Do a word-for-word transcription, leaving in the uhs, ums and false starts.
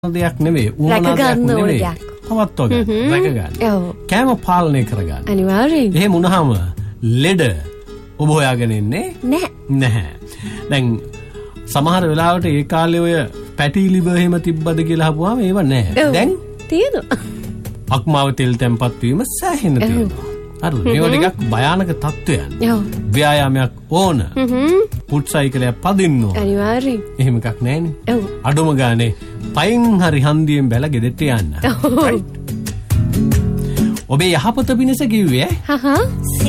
දෙයක් නෙවෙයි උවමනා දෙයක් නෙවෙයි පවත්ව ගන්න රැක ගන්න කෑම පාලනය කර ගන්න අනිවාර්යයෙන් එහෙම වුණාම ලෙඩ ඔබ හොයාගෙන ඉන්නේ නැහැ නැහැ දැන් සමහර වෙලාවට ඒ කාලේ ඔය පැටි ලිවර් එහෙම තිබ්බද කියලා අහපුවාම ඒව නැහැ දැන් තියෙනවා අක්මාව තෙල් තැම්පත් වීම සෑහෙන තියෙනවා හරිද මේවා ටිකක් භයානක තත්ත්වයන් ව්‍යායාමයක් ඕන පුට් සයිකලයක් පදින්න ඕන අනිවාර්යයෙන් එහෙම එකක් නැහැනේ අඩුම ගානේ පයින් හරි හන්දියෙන් බැල ගෙදෙට්ට යන්න ඔබේ යහපත පිණිස කිව්වේ හහ